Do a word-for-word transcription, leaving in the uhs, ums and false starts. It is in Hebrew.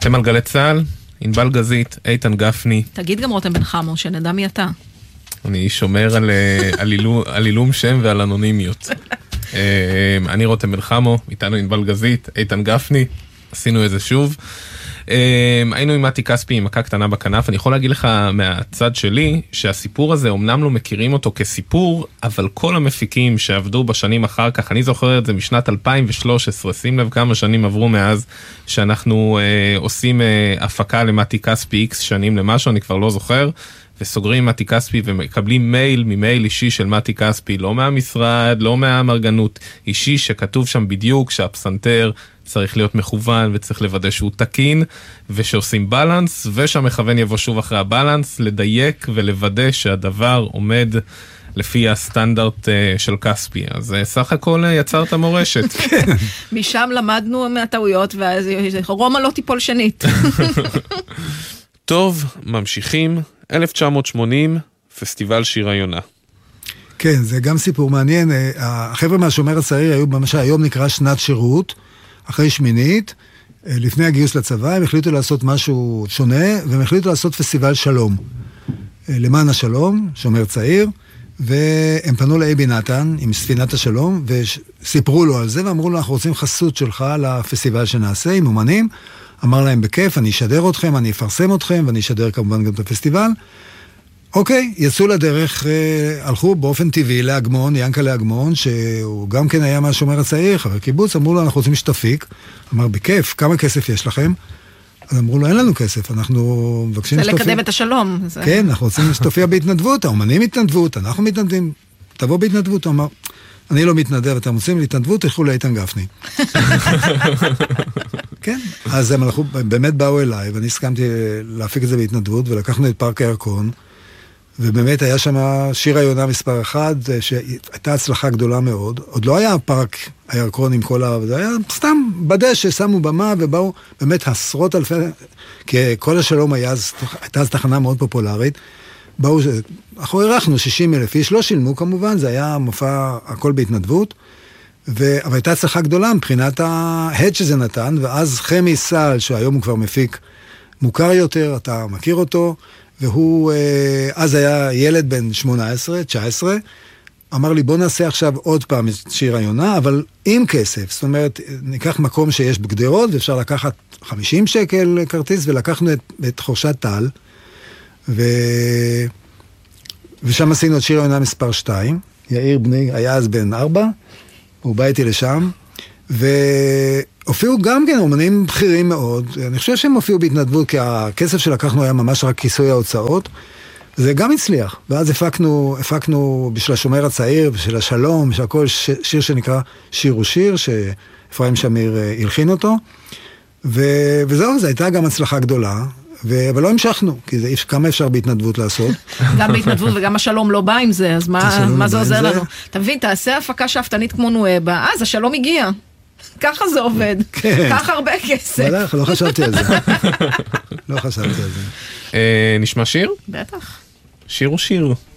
אתם על גלי צהל, ענבל גזית, איתן גפני. תגיד גם רותם בן חמו, שנדע מי אתה. אני שומר על, על, אילו, על אילום שם ועל אנונימיות. אני רותם בן חמו, איתנו ענבל גזית, איתן גפני, עשינו איזה שוב. היינו עם מתי כספי עם מכה קטנה בכנף. אני יכול להגיד לך מהצד שלי שהסיפור הזה אמנם לא מכירים אותו כסיפור, אבל כל המפיקים שעבדו בשנים אחר כך, אני זוכר את זה משנת אלפיים ושלוש עשרה, שים לב כמה שנים עברו מאז שאנחנו אה, עושים אה, הפקה למתי כספי איקס שנים למשהו, אני כבר לא זוכר, וסוגרים מתי כספי ומקבלים מייל ממייל אישי של מתי כספי, לא מהמשרד, לא מהמרגנות, אישי שכתוב שם בדיוק שהפסנתר צריך להיות מכוון וצריך לוודא שהוא תקין, ושעושים בלנס, ושהמכוון יבוא שוב אחרי הבלנס, לדייק ולוודא שהדבר עומד לפי הסטנדרט של כספי. אז סך הכל יצרת מורשת. משם למדנו מהטעויות, ורומא לא תיפול שנית. טוב, ממשיכים. אלף תשע מאות שמונים, פסטיבל שיר היונה. כן, זה גם סיפור מעניין. החבר'ה מהשומר הצעיר היו במה שהיום נקרא שנת שירות, אחרי שמינית, לפני הגיוס לצבא, הם החליטו לעשות משהו שונה, והם החליטו לעשות פסטיבל שלום. למען השלום, שומר צעיר, והם פנו לאבי נתן עם ספינת השלום, וסיפרו לו על זה, ואמרו לו, אנחנו רוצים חסות שלך לפסטיבל שנעשה, עם אומנים. אמר להם, בכיף, אני אשדר אתכם, אני אפרסם אתכם, ואני אשדר כמובן גם את הפסטיבל. אוקיי, יצאו לדרך, הלכו באופן טבעי לאגמון, ינקה לאגמון, שהוא גם כן היה מהשומר הצעיר, חבר קיבוץ, אמרו לו, אנחנו רוצים שתפיק. אמר, בכיף, כמה כסף יש לכם? אז אמרו לו, אין לנו כסף, אנחנו מבקשים שתופיע. זה לקדם את השלום. כן, אנחנו רוצים שתופיע בהתנדבות, האומנים התנדבות, אנחנו מתנדבים, תבוא בהתנדבות. הוא אמר, אני לא מתנדב, אתם רוצים להתנדבות, תלכו לאיתן גפני. כן, אז הם הלכו, באמת באו אליי, ואני הסכמתי להפיק את זה בהתנדבות, ולקחנו את פארק הירקון, ובאמת היה שם שיר היונה מספר אחד, שהייתה הצלחה גדולה מאוד. עוד לא היה פארק הירקון עם כל ה... זה היה סתם בדשא, שמו במה, ובאו באמת עשרות אלפי... כי כל השלום היה, הייתה אז תחנה מאוד פופולרית. באו, אנחנו ערכנו שישים אלף איש, לא שילמו כמובן, זה היה מופע הכל בהתנדבות, ו... אבל הייתה הצלחה גדולה מבחינת ההד שזה נתן, ואז חמי סל, שהיום הוא כבר מפיק מוכר יותר, אתה מכיר אותו, והוא אז היה ילד בן שמונה עשרה, תשע עשרה, אמר לי, בוא נעשה עכשיו עוד פעם שיר היונה, אבל עם כסף. זאת אומרת, ניקח מקום שיש בגדרות, ואפשר לקחת חמישים שקל כרטיס, ולקחנו את, את חורשת טל, ו... ושם עשינו את שיר היונה מספר שתיים, יאיר בני היה אז בן ארבע, הוא בא איתי לשם, והופיעו גם כן אומנים בכירים מאוד, אני חושב שהם הופיעו בהתנדבות, כי הכסף שלקחנו היה ממש רק כיסוי ההוצאות, זה גם הצליח, ואז הפקנו, הפקנו בשביל השומר הצעיר, בשביל השלום, בשביל הכל שיר שנקרא שיר ושיר, שאפרים שמיר הלחין אותו, ו... וזהו, זו הייתה גם הצלחה גדולה, ו... אבל לא המשכנו, כי זה כמה אפשר בהתנדבות לעשות. גם בהתנדבות וגם השלום לא בא עם זה, אז מה, מה זה עוזר לנו? תבין, תעשה הפקה שאפתנית כמו נואבה, אז השלום הגיע. ככה זה עובד. ככה הרבה כסף. בטח, לא חשבתי על זה. לא חשבתי על זה. נשמע שיר? בטח. שיר או שיר?